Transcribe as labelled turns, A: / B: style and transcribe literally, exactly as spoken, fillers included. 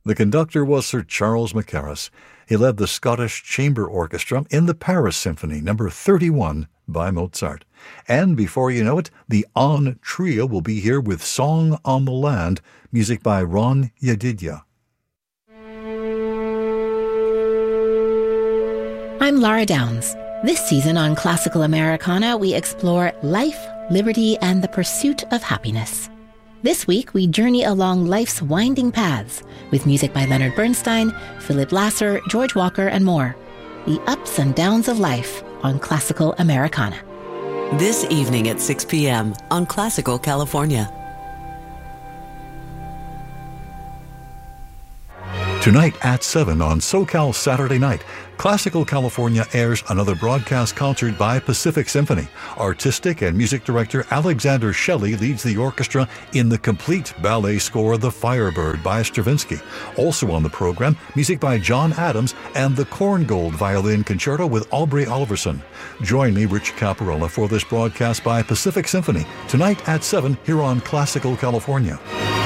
A: The conductor was Sir Charles Mackerras. He led the Scottish Chamber Orchestra in the Paris Symphony number thirty-one by Mozart. And before you know it, the On Trio will be here with Song on the Land, music by Ron Yedidia.
B: I'm Laura Downs. This season on Classical Americana, we explore life, liberty, and the pursuit of happiness. This week, we journey along life's winding paths with music by Leonard Bernstein, Philip Lasser, George Walker, and more. The ups and downs of life on Classical Americana.
C: This evening at six p.m. on Classical California.
A: Tonight at seven on SoCal Saturday Night, Classical California airs another broadcast concert by Pacific Symphony. Artistic and music director Alexander Shelley leads the orchestra in the complete ballet score The Firebird by Stravinsky. Also on the program, music by John Adams and the Korngold Violin Concerto with Aubrey Oliverson. Join me, Rich Caparella, for this broadcast by Pacific Symphony, tonight at seven here on Classical California.